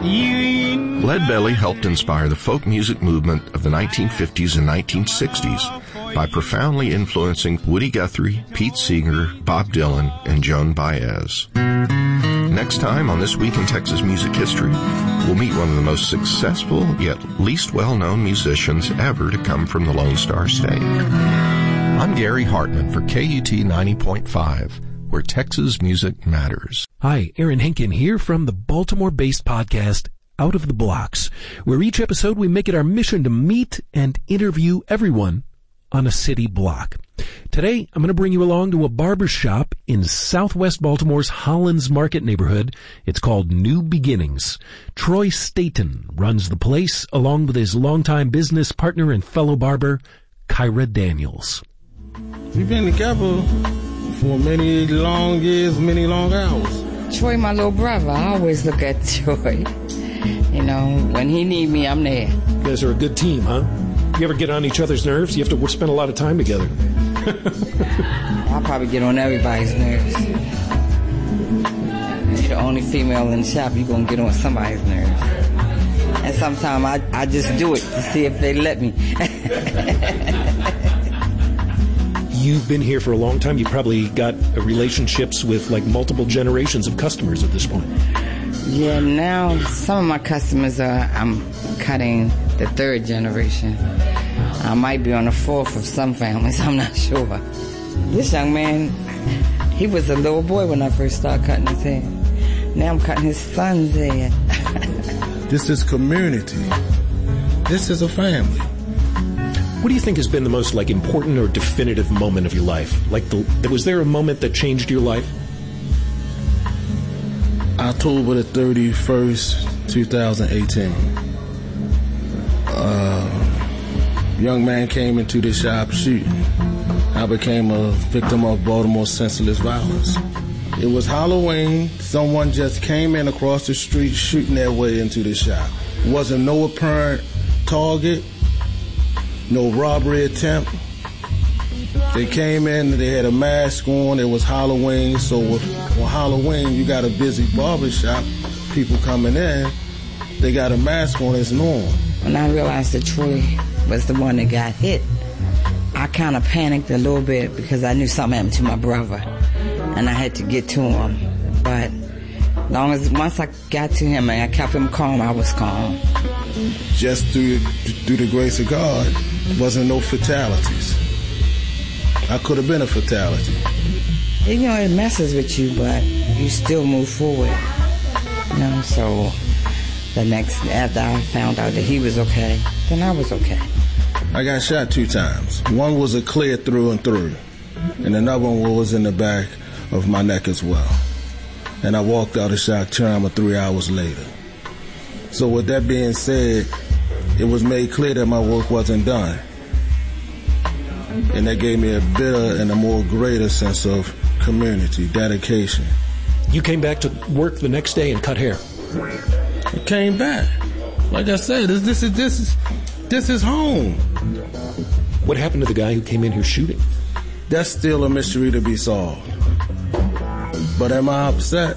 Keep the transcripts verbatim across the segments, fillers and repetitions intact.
Leadbelly helped inspire the folk music movement of the nineteen fifties and nineteen sixties by profoundly influencing Woody Guthrie, Pete Seeger, Bob Dylan, and Joan Baez. Next time on This Week in Texas Music History, we'll meet one of the most successful yet least well-known musicians ever to come from the Lone Star State. I'm Gary Hartman for K U T ninety point five, where Texas music matters. Hi, Aaron Henkin here from the Baltimore-based podcast Out of the Blocks, where each episode we make it our mission to meet and interview everyone on a city block. Today, I'm going to bring you along to a barber shop in southwest Baltimore's Hollins Market neighborhood. It's called New Beginnings. Troy Staten runs the place along with his longtime business partner and fellow barber, Kyra Daniels. We've been together for many long years, many long hours. Troy, my little brother, I always look at Troy. You know, when he need me, I'm there. You guys are a good team, huh? You ever get on each other's nerves? You have to spend a lot of time together. I'll probably get on everybody's nerves. You're the only female in the shop, you're going to get on somebody's nerves. And sometimes I, I just do it to see if they let me. You've been here for a long time. You probably got relationships with like multiple generations of customers at this point. Yeah, now some of my customers are, I'm cutting the third generation. I might be on the fourth of some families, I'm not sure. This young man, he was a little boy when I first started cutting his hair. Now I'm cutting his son's hair. This is community. This is a family. What do you think has been the most like important or definitive moment of your life? Like, the, was there a moment that changed your life? October the thirty-first, twenty eighteen. Uh, young man came into the shop shooting. I became a victim of Baltimore senseless violence. It was Halloween. Someone just came in across the street shooting their way into the shop. Wasn't no apparent target, no robbery attempt. They came in, they had a mask on, it was Halloween, so with, on Halloween you got a busy barbershop, people coming in, they got a mask on, it's normal. When I realized that Troy was the one that got hit, I kind of panicked a little bit because I knew something happened to my brother, and I had to get to him. But long as once I got to him and I kept him calm, I was calm. Just through, through the grace of God, wasn't no fatalities. I could have been a fatality. You know, it messes with you, but you still move forward. You know, so the next, after I found out that he was okay, then I was okay. I got shot two times. One was a clear through and through, and another one was in the back of my neck as well. And I walked out of shock trauma three hours later. So with that being said, it was made clear that my work wasn't done. And that gave me a better and a more greater sense of community, dedication. You came back to work the next day and cut hair. I came back. Like I said, this, this is this is this is home. What happened to the guy who came in here shooting? That's still a mystery to be solved. But am I upset?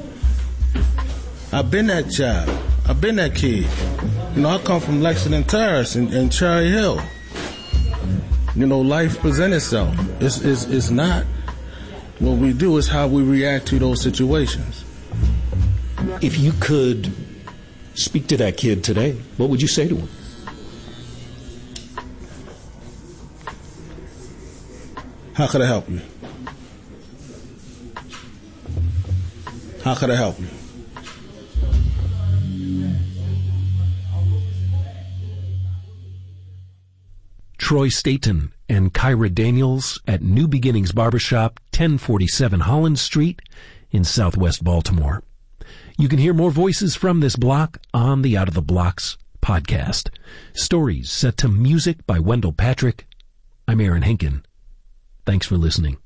I've been that child. I've been that kid. You know, I come from Lexington Terrace and, and Cherry Hill. You know, life presents itself. It's, it's, it's not what we do, it's how we react to those situations. If you could speak to that kid today, what would you say to him? How could I help you? How could I help you? Troy Staten and Kyra Daniels at New Beginnings Barbershop, ten forty-seven Holland Street in southwest Baltimore. You can hear more voices from this block on the Out of the Blocks podcast. Stories set to music by Wendell Patrick. I'm Aaron Henkin. Thanks for listening.